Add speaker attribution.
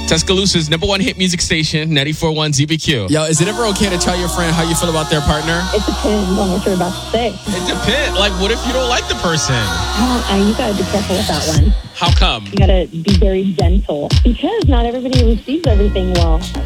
Speaker 1: Tuscaloosa's #1 hit music station, 94.1 ZBQ. Yo, is it ever okay to tell your friend how you feel about their partner?
Speaker 2: It depends on what you're about to say.
Speaker 1: It depends. Like, what if you don't like the person?
Speaker 2: You gotta be careful with that one.
Speaker 1: How come?
Speaker 2: You gotta be very gentle because not everybody receives everything well.